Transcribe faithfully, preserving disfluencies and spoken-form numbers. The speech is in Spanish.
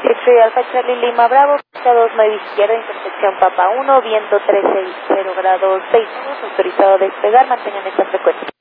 X-Ray Alfa Charlie Lima Bravo, pista dos nueve izquierda, intersección Papa uno, viento trece cero grados seis, autorizado a despegar, mantengan esta frecuencia.